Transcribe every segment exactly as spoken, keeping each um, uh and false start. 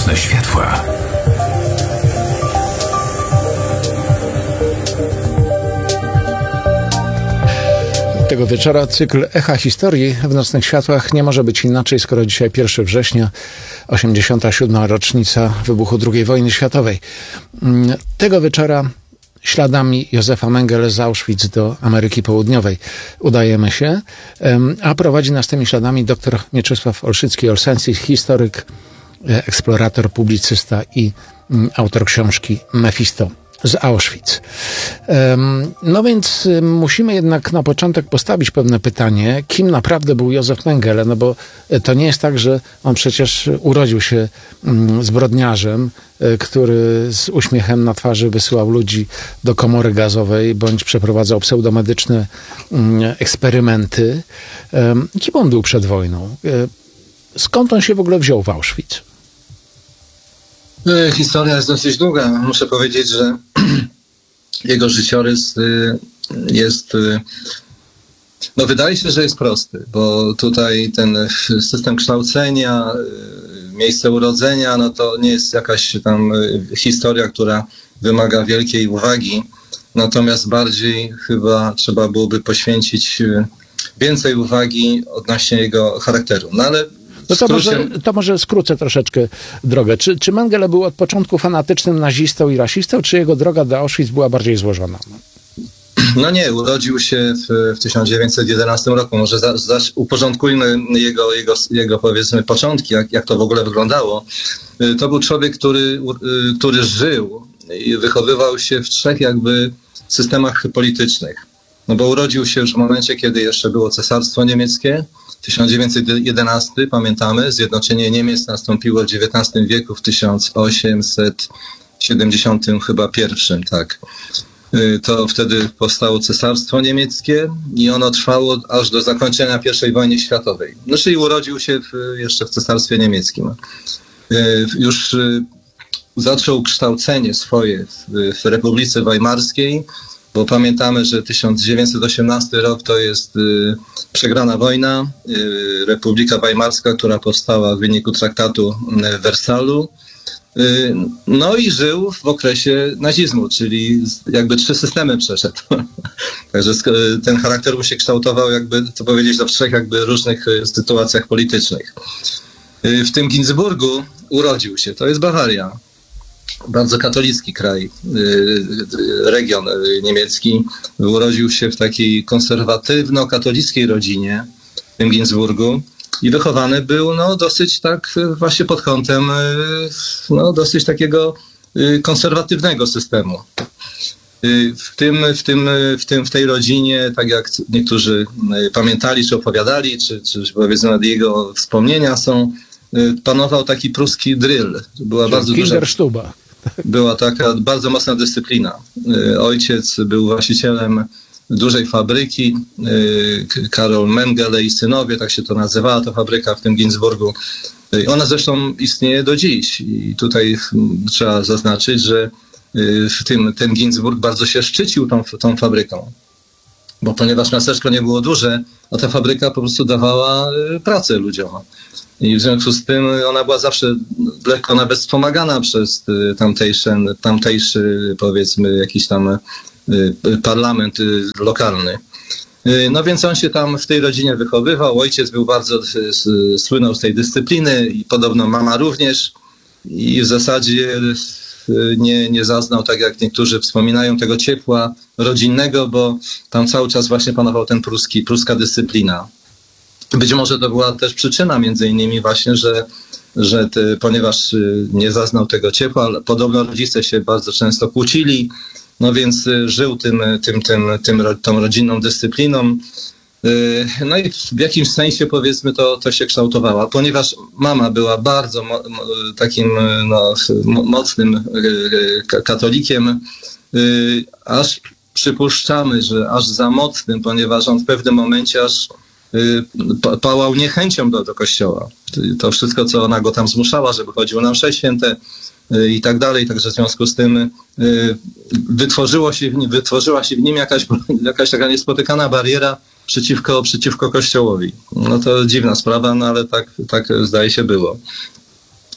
Nocne światła. Tego wieczora cykl Echa Historii w Nocnych Światłach nie może być inaczej, skoro dzisiaj pierwszego września, osiemdziesiąta siódma rocznica wybuchu drugiej wojny światowej. Tego wieczora śladami Józefa Mengele z Auschwitz do Ameryki Południowej udajemy się, a prowadzi nas tymi śladami dr Mieczysław Olszycki-Olszański, historyk, eksplorator, publicysta i autor książki Mefisto z Auschwitz. No więc musimy jednak na początek postawić pewne pytanie, kim naprawdę był Józef Mengele, no bo to nie jest tak, że on przecież urodził się zbrodniarzem, który z uśmiechem na twarzy wysyłał ludzi do komory gazowej, bądź przeprowadzał pseudomedyczne eksperymenty. Kim on był przed wojną? Skąd on się w ogóle wziął w Auschwitz? Historia jest dosyć długa. Muszę powiedzieć, że jego życiorys jest, no wydaje się, że jest prosty, bo tutaj ten system kształcenia, miejsce urodzenia, no to nie jest jakaś tam historia, która wymaga wielkiej uwagi, natomiast bardziej chyba trzeba byłoby poświęcić więcej uwagi odnośnie jego charakteru. No ale No to może, to może skrócę troszeczkę drogę. Czy, czy Mengele był od początku fanatycznym nazistą i rasistą, czy jego droga do Auschwitz była bardziej złożona? No nie, urodził się w, w tysiąc dziewięćset jedenastym roku. Może za, za, uporządkujmy jego, jego, jego powiedzmy początki, jak, jak to w ogóle wyglądało. To był człowiek, który, który żył i wychowywał się w trzech jakby systemach politycznych. No bo urodził się już w momencie, kiedy jeszcze było Cesarstwo Niemieckie. tysiąc dziewięćset jedenasty, pamiętamy, zjednoczenie Niemiec nastąpiło w dziewiętnastym wieku, w tysiąc osiemset siedemdziesiątym chyba pierwszym, tak. To wtedy powstało Cesarstwo Niemieckie i ono trwało aż do zakończenia pierwszej wojny światowej. No czyli urodził się w, jeszcze w Cesarstwie Niemieckim. Już zaczął kształcenie swoje w, w Republice Weimarskiej, bo pamiętamy, że tysiąc dziewięćset osiemnasty rok to jest y, przegrana wojna, y, Republika Weimarska, która powstała w wyniku traktatu w Wersalu. Y, no i żył w okresie nazizmu, czyli jakby trzy systemy przeszedł. Także ten charakter mu się kształtował, jakby to powiedzieć, w trzech jakby różnych sytuacjach politycznych. Y, w tym Ginzburgu urodził się, to jest Bawaria. Bardzo katolicki kraj, region niemiecki. Urodził się w takiej konserwatywno-katolickiej rodzinie w tym Ginzburgu i wychowany był no, dosyć tak właśnie pod kątem no, dosyć takiego konserwatywnego systemu. W tym, w tym, w tym, w tej rodzinie, tak jak niektórzy pamiętali, czy opowiadali, czy, czy powiedzmy jego wspomnienia są, panował taki pruski drill. Była bardzo duża, była taka bardzo mocna dyscyplina. Ojciec był właścicielem dużej fabryki, Karol Mengele i synowie, tak się to nazywała ta fabryka w tym Ginzburgu. Ona zresztą istnieje do dziś i tutaj trzeba zaznaczyć, że w tym, ten Ginzburg bardzo się szczycił tą, tą fabryką. Bo ponieważ miasteczko nie było duże, a ta fabryka po prostu dawała pracę ludziom. I w związku z tym ona była zawsze lekko nawet wspomagana przez tamtejszy, tamtejszy powiedzmy jakiś tam parlament lokalny. No więc on się tam w tej rodzinie wychowywał. Ojciec był bardzo, słynął z tej dyscypliny i podobno mama również. I w zasadzie nie, nie zaznał, tak jak niektórzy wspominają, tego ciepła rodzinnego, bo tam cały czas właśnie panował ten pruski, pruska dyscyplina. Być może to była też przyczyna między innymi właśnie, że, że ty, ponieważ nie zaznał tego ciepła, ale podobno rodzice się bardzo często kłócili, no więc żył tym, tym, tym, tym, tą rodzinną dyscypliną. No i w jakimś sensie powiedzmy to, to się kształtowała, ponieważ mama była bardzo mo, takim no, mocnym katolikiem, aż przypuszczamy, że aż za mocnym, ponieważ on w pewnym momencie aż pałał niechęcią do, do kościoła. To wszystko, co ona go tam zmuszała, żeby chodził na msze święte i tak dalej, także w związku z tym wytworzyło się w nim, wytworzyła się w nim jakaś, jakaś taka niespotykana bariera przeciwko, przeciwko kościołowi. No to dziwna sprawa, no ale tak, tak zdaje się było.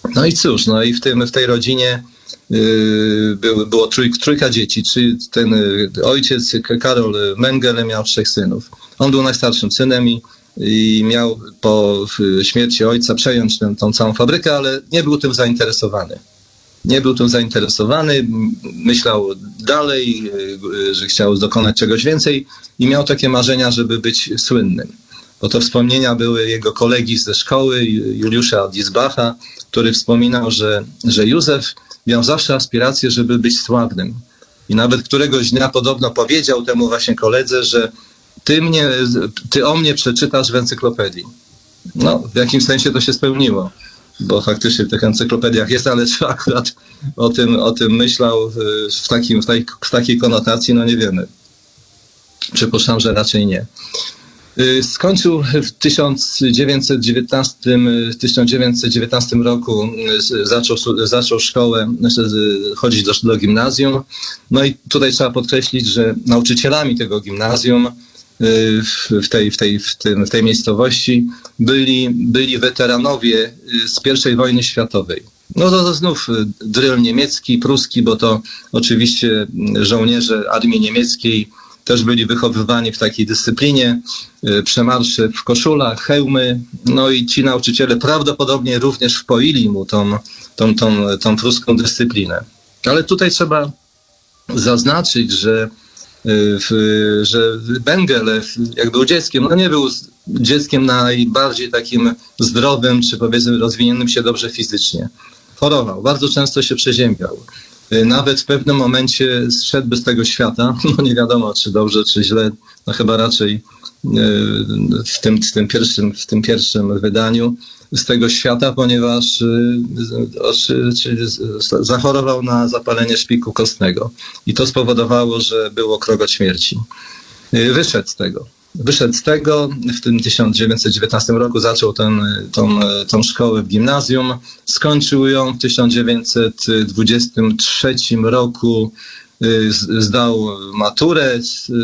No i cóż, no i w, tym, w tej rodzinie yy, było, było trój, trójka dzieci. Czy ten yy, ojciec Karol Mengele miał trzech synów. On był najstarszym synem i, i miał po śmierci ojca przejąć tę, tą całą fabrykę, ale nie był tym zainteresowany. Nie był tym zainteresowany, myślał dalej, yy, że chciał dokonać czegoś więcej i miał takie marzenia, żeby być słynnym. Bo to wspomnienia były jego kolegi ze szkoły, Juliusza Diesbacha, który wspominał, że, że Józef miał zawsze aspirację, żeby być sławnym. I nawet któregoś dnia podobno powiedział temu właśnie koledze, że ty, mnie, ty o mnie przeczytasz w encyklopedii. No, w jakimś sensie to się spełniło, bo faktycznie w tych encyklopediach jest, ale czy akurat o tym, o tym myślał w, takim, w, tej, w takiej konotacji, no nie wiemy. Przypuszczam, że raczej nie. Skończył w tysiąc dziewięćset dziewiętnastym roku, zaczął, zaczął szkołę, chodzić do, do gimnazjum. No i tutaj trzeba podkreślić, że nauczycielami tego gimnazjum w tej, w tej, w tym, w tej miejscowości byli, byli weteranowie z pierwszej wojny światowej. No to znów dryl niemiecki, pruski, bo to oczywiście żołnierze armii niemieckiej też byli wychowywani w takiej dyscyplinie, przemarsze w koszulach, hełmy, no i ci nauczyciele prawdopodobnie również wpoili mu tą, tą, tą, tą pruską dyscyplinę. Ale tutaj trzeba zaznaczyć, że, że Mengele, jak był dzieckiem, no nie był dzieckiem najbardziej takim zdrowym, czy powiedzmy rozwiniętym się dobrze fizycznie. Chorował, bardzo często się przeziębiał. Nawet w pewnym momencie zszedłby z tego świata, no nie wiadomo czy dobrze, czy źle, no chyba raczej w tym, w tym, pierwszym, w tym pierwszym wydaniu z tego świata, ponieważ zachorował na zapalenie szpiku kostnego i to spowodowało, że było krok od śmierci. Wyszedł z tego. Wyszedł z tego, w tym tysiąc dziewięćset dziewiętnastym roku zaczął ten, tą, tą szkołę w gimnazjum, skończył ją w tysiąc dziewięćset dwudziestym trzecim roku, zdał maturę,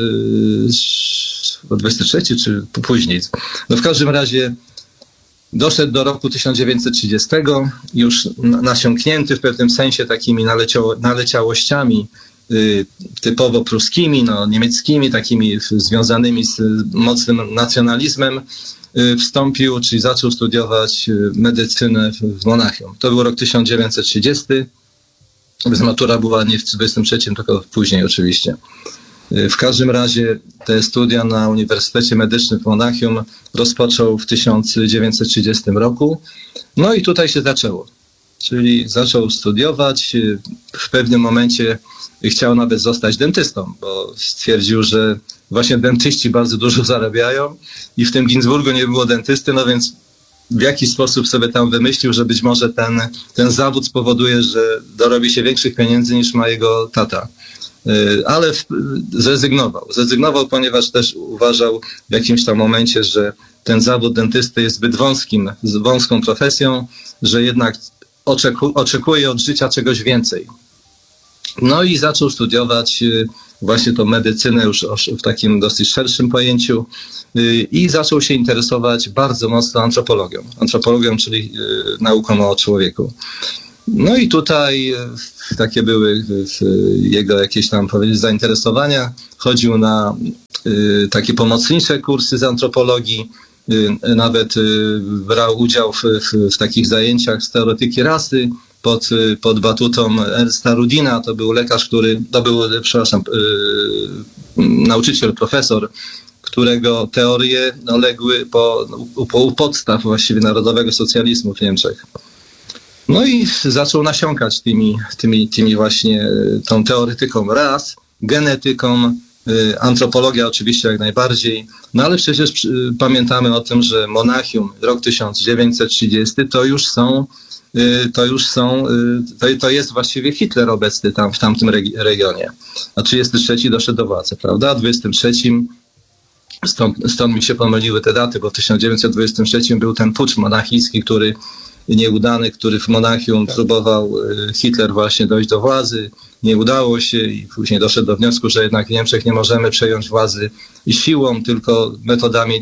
dwudziesty trzeci czy później. No w każdym razie doszedł do roku tysiąc dziewięćset trzydziestego, już nasiąknięty w pewnym sensie takimi naleciało, naleciałościami typowo pruskimi, no, niemieckimi, takimi związanymi z mocnym nacjonalizmem, wstąpił, czyli zaczął studiować medycynę w Monachium. To był rok tysiąc dziewięćset trzydziesty. Matura była nie w dwudziestym trzecim, tylko później oczywiście. W każdym razie te studia na Uniwersytecie Medycznym w Monachium rozpoczął w tysiąc dziewięćset trzydziestym roku. No i tutaj się zaczęło. Czyli zaczął studiować, w pewnym momencie chciał nawet zostać dentystą, bo stwierdził, że właśnie dentyści bardzo dużo zarabiają i w tym Ginzburgu nie było dentysty, no więc w jakiś sposób sobie tam wymyślił, że być może ten, ten zawód spowoduje, że dorobi się większych pieniędzy niż ma jego tata. Ale zrezygnował. Zrezygnował, ponieważ też uważał w jakimś tam momencie, że ten zawód dentysty jest zbyt wąskim, wąską profesją, że jednak oczeku, oczekuje od życia czegoś więcej. No i zaczął studiować właśnie tą medycynę już w takim dosyć szerszym pojęciu i zaczął się interesować bardzo mocno antropologią. Antropologią, czyli nauką o człowieku. No i tutaj takie były jego jakieś tam, powiedzieć, zainteresowania. Chodził na takie pomocnicze kursy z antropologii, nawet brał udział w, w, w takich zajęciach z teoretyki rasy pod, pod batutą Ernsta Rudina. To był lekarz, który, to był, przepraszam, nauczyciel, profesor, którego teorie no, legły po, po, u podstaw właściwie narodowego socjalizmu w Niemczech. No i zaczął nasiąkać tymi, tymi, tymi właśnie tą teoretyką ras, genetyką, antropologia oczywiście jak najbardziej, no ale przecież pamiętamy o tym, że Monachium, rok tysiąc dziewięćset trzydziesty, to już są, to już są, to, to jest właściwie Hitler obecny tam w tamtym regionie. A trzydziesty trzeci doszedł do władzy, prawda? W dwudziestym trzecim stąd, stąd mi się pomyliły te daty, bo w tysiąc dziewięćset dwudziestym trzecim był ten pucz monachijski, który nieudany, który w Monachium tak. próbował Hitler właśnie dojść do władzy. Nie udało się i później doszedł do wniosku, że jednak w Niemczech nie możemy przejąć władzy siłą, tylko metodami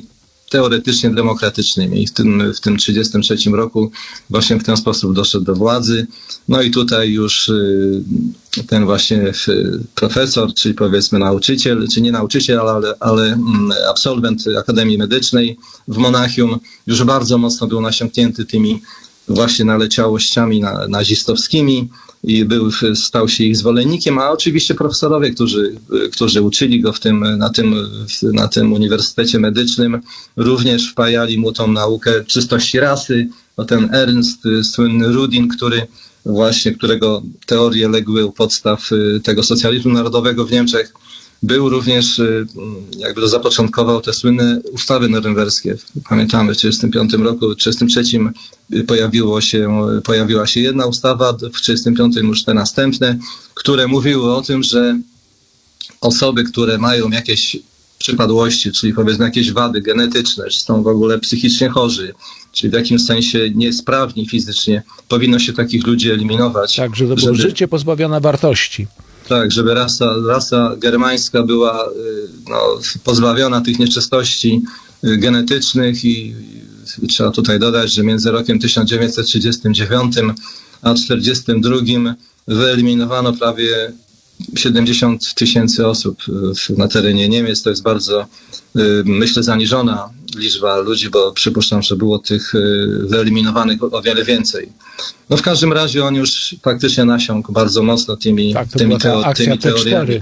teoretycznie demokratycznymi. I w tym, w tym trzydziestym trzecim roku właśnie w ten sposób doszedł do władzy. No i tutaj już ten właśnie profesor, czyli powiedzmy nauczyciel, czy nie nauczyciel, ale, ale absolwent Akademii Medycznej w Monachium już bardzo mocno był nasiąknięty tymi właśnie naleciałościami nazistowskimi i był, stał się ich zwolennikiem, a oczywiście profesorowie, którzy, którzy uczyli go w tym, na, tym, na tym Uniwersytecie Medycznym, również wpajali mu tą naukę czystości rasy. No ten Ernst, słynny Rudin, który właśnie, którego teorie legły u podstaw tego socjalizmu narodowego w Niemczech, był również, jakby to zapoczątkował te słynne ustawy norymberskie. Pamiętamy, w tysiąc dziewięćset trzydziestym piątym roku, w tysiąc dziewięćset trzydziestym trzecim pojawiło się, pojawiła się jedna ustawa, w tysiąc dziewięćset trzydziestym piątym już te następne, które mówiły o tym, że osoby, które mają jakieś przypadłości, czyli powiedzmy jakieś wady genetyczne, czy są w ogóle psychicznie chorzy, czyli w jakimś sensie niesprawni fizycznie, powinno się takich ludzi eliminować. Tak, że to było żeby... życie pozbawione wartości. Tak, żeby rasa, rasa germańska była no, pozbawiona tych nieczystości genetycznych i, i trzeba tutaj dodać, że między rokiem tysiąc dziewięćset trzydziestym dziewiątym a czterdziestym drugim wyeliminowano prawie siedemdziesiąt tysięcy osób na terenie Niemiec. To jest bardzo, myślę, zaniżona liczba ludzi, bo przypuszczam, że było tych wyeliminowanych o wiele więcej. No w każdym razie on już faktycznie nasiąkł bardzo mocno tymi, tak, to tymi, była ta teo- akcja tymi T cztery. teoriami.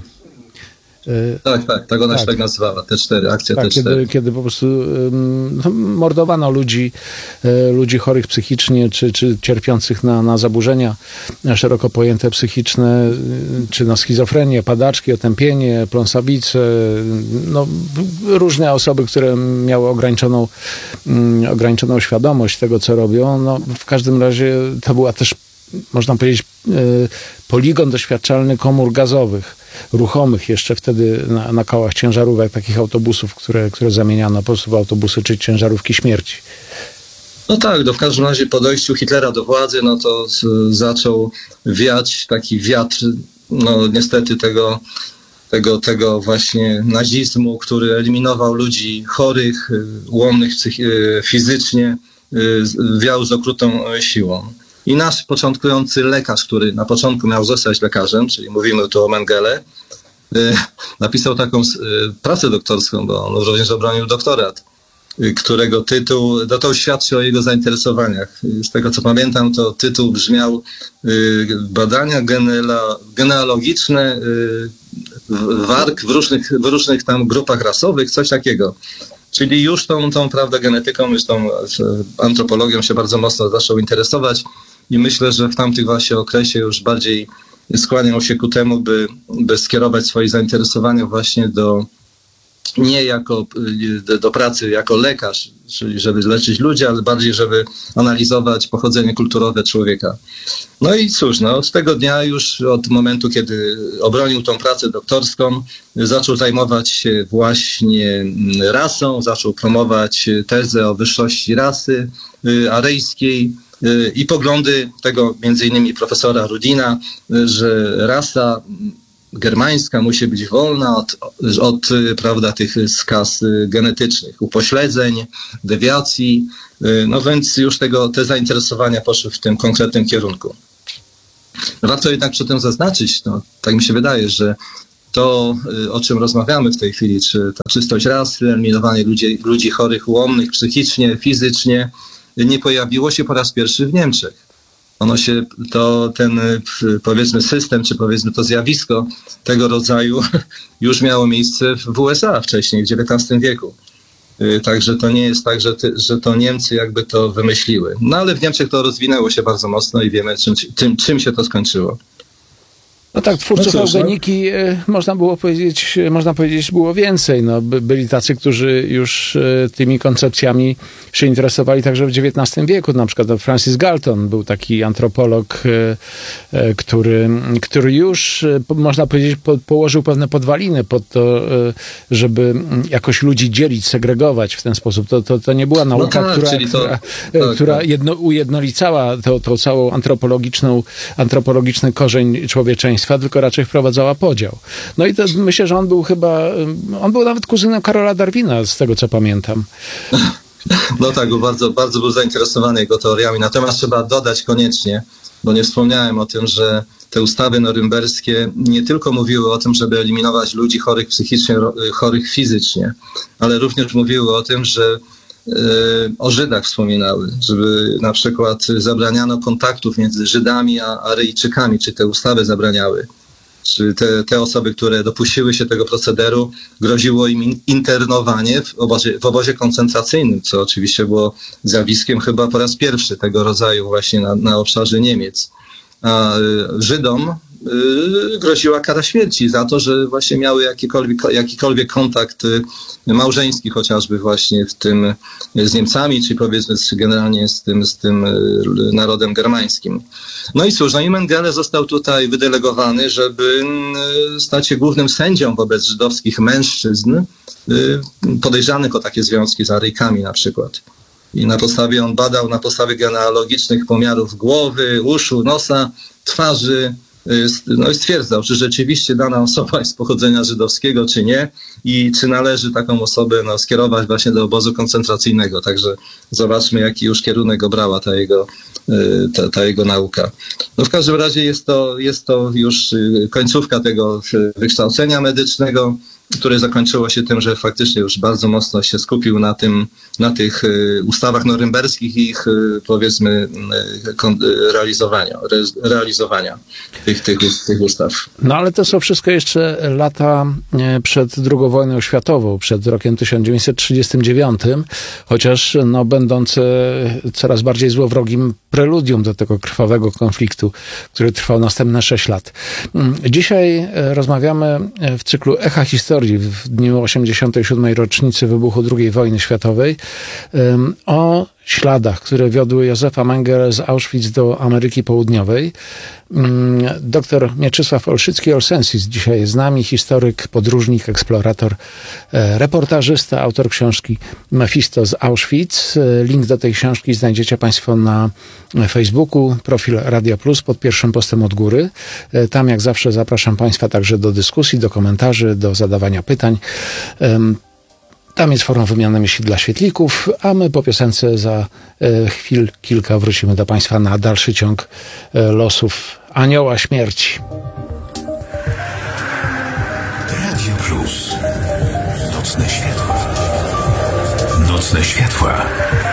Tak, tak, tak ona tak. się tak nazywała, T cztery, akcja tak, T cztery. Kiedy, kiedy po prostu um, no, mordowano ludzi, e, ludzi chorych psychicznie, czy, czy cierpiących na, na zaburzenia szeroko pojęte psychiczne, czy na schizofrenię, padaczki, otępienie, pląsawice, no, różne osoby, które miały ograniczoną, um, ograniczoną świadomość tego, co robią. No, w każdym razie to była też, można powiedzieć, e, poligon doświadczalny komór gazowych, ruchomych jeszcze wtedy na, na kołach ciężarówek, takich autobusów, które, które zamieniano po prostu w autobusy czy ciężarówki śmierci. No tak, no w każdym razie po dojściu Hitlera do władzy, no to z, zaczął wiać taki wiatr, no niestety tego, tego, tego właśnie nazizmu, który eliminował ludzi chorych, ułomnych psychi- fizycznie, wiał z okrutną siłą. I nasz początkujący lekarz, który na początku miał zostać lekarzem, czyli mówimy tu o Mengele, napisał taką pracę doktorską, bo on również obronił doktorat, którego tytuł, no to świadczy o jego zainteresowaniach. Z tego co pamiętam, to tytuł brzmiał Badania geneala, genealogiczne warg w różnych, w różnych tam grupach rasowych, coś takiego. Czyli już tą, tą prawda, genetyką, już tą antropologią się bardzo mocno zaczął interesować i myślę, że w tamtych właśnie okresie już bardziej skłaniał się ku temu, by, by skierować swoje zainteresowania właśnie do nie jako do, do pracy jako lekarz, czyli żeby leczyć ludzi, ale bardziej, żeby analizować pochodzenie kulturowe człowieka. No i cóż, no, od tego dnia już, od momentu, kiedy obronił tą pracę doktorską, zaczął zajmować się właśnie rasą, zaczął promować tezę o wyższości rasy aryjskiej i poglądy tego między innymi profesora Rudina, że rasa germańska musi być wolna od, od prawda, tych skaz genetycznych, upośledzeń, dewiacji. No więc już tego, te zainteresowania poszły w tym konkretnym kierunku. Warto jednak przy tym zaznaczyć, no, tak mi się wydaje, że to, o czym rozmawiamy w tej chwili, czy ta czystość rasy, eliminowanie ludzi, ludzi chorych, ułomnych psychicznie, fizycznie, nie pojawiło się po raz pierwszy w Niemczech. Ono się, to ten powiedzmy system, czy powiedzmy to zjawisko tego rodzaju już miało miejsce w U S A wcześniej, w dziewiętnastym wieku. Także to nie jest tak, że, ty, że to Niemcy jakby to wymyśliły. No ale w Niemczech to rozwinęło się bardzo mocno i wiemy, czym, czym, czym się to skończyło. No tak, twórców no cóż, eugeniki no. można było powiedzieć, można powiedzieć było więcej. No, by, byli tacy, którzy już tymi koncepcjami się interesowali także w dziewiętnastym wieku. Na przykład Francis Galton był taki antropolog, który, który już, można powiedzieć, po, położył pewne podwaliny pod to, żeby jakoś ludzi dzielić, segregować w ten sposób. To, to, to nie była nauka, no tak, która, to, która, tak, która tak. Jedno, ujednolicała to, to całą antropologiczną, antropologiczny korzeń człowieczeństwa. państwa, tylko raczej wprowadzała podział. No i to myślę, że on był chyba, on był nawet kuzynem Karola Darwina, z tego co pamiętam. No tak, był bardzo, bardzo był zainteresowany jego teoriami, natomiast trzeba dodać koniecznie, bo nie wspomniałem o tym, że te ustawy norymberskie nie tylko mówiły o tym, żeby eliminować ludzi chorych psychicznie, chorych fizycznie, ale również mówiły o tym, że o Żydach wspominały, żeby na przykład zabraniano kontaktów między Żydami a Aryjczykami, czy te ustawy zabraniały. Czy te, te osoby, które dopuściły się tego procederu, groziło im internowanie w obozie, w obozie koncentracyjnym, co oczywiście było zjawiskiem chyba po raz pierwszy tego rodzaju właśnie na, na obszarze Niemiec. A Żydom y, groziła kara śmierci za to, że właśnie miały jakikolwiek, jakikolwiek kontakt małżeński chociażby właśnie w tym z Niemcami, czy powiedzmy czy generalnie z tym, z tym narodem germańskim. No i cóż, no i Mengele został tutaj wydelegowany, żeby stać się głównym sędzią wobec żydowskich mężczyzn y, podejrzanych o takie związki z Aryjkami na przykład. I na podstawie, on badał na podstawie genealogicznych pomiarów głowy, uszu, nosa, twarzy, no i stwierdzał, czy rzeczywiście dana osoba jest pochodzenia żydowskiego, czy nie i czy należy taką osobę no, skierować właśnie do obozu koncentracyjnego. Także zobaczmy, jaki już kierunek obrała ta jego, ta, ta jego nauka. No w każdym razie jest to, jest to już końcówka tego wykształcenia medycznego, które zakończyło się tym, że faktycznie już bardzo mocno się skupił na tym, na tych ustawach norymberskich i ich, powiedzmy, realizowania, realizowania tych, tych, tych ustaw. No ale to są wszystko jeszcze lata przed drugą wojną światową, przed rokiem tysiąc dziewięćset trzydziestym dziewiątym, chociaż no, będące coraz bardziej złowrogim preludium do tego krwawego konfliktu, który trwał następne sześć lat. Dzisiaj rozmawiamy w cyklu Echa Historii w dniu osiemdziesiątej siódmej rocznicy wybuchu drugiej wojny światowej o śladach, które wiodły Józefa Mengele z Auschwitz do Ameryki Południowej. Doktor Mieczysław Olszycki-Olsensis dzisiaj jest z nami, historyk, podróżnik, eksplorator, reportażysta, autor książki Mefisto z Auschwitz. Link do tej książki znajdziecie Państwo na Facebooku, profil Radia Plus pod pierwszym postem od góry. Tam jak zawsze zapraszam Państwa także do dyskusji, do komentarzy, do zadawania pytań. Tam jest forum wymiany myśli dla świetlików, a my po piosence za e, chwil kilka wrócimy do Państwa na dalszy ciąg e, losów Anioła Śmierci. Radio Plus. Nocne światła. Nocne światła.